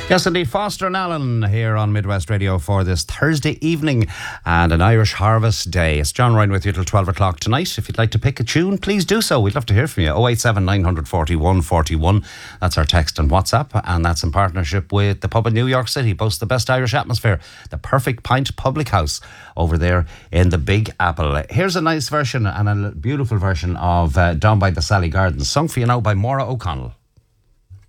Yes, indeed. Foster and Allen here on Midwest Radio for this Thursday evening and an Irish Harvest Day. It's John Ryan with you till 12 o'clock tonight. If you'd like to pick a tune, please do so. We'd love to hear from you. 087 941 41. That's our text and WhatsApp, and that's in partnership with the pub in New York City. Boasts the best Irish atmosphere, the Perfect Pint Public House over there in the Big Apple. Here's a nice version and a beautiful version of Down by the Sally Gardens, sung for you now by Maura O'Connell.